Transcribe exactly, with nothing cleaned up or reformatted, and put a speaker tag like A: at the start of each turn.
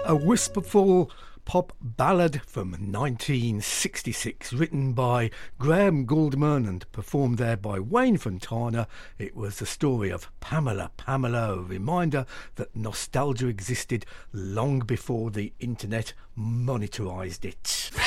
A: A wistful pop ballad from nineteen sixty-six, written by Graham Gouldman and performed there by Wayne Fontana. It was the story of Pamela. Pamela, a reminder that nostalgia existed long before the internet monetarised it.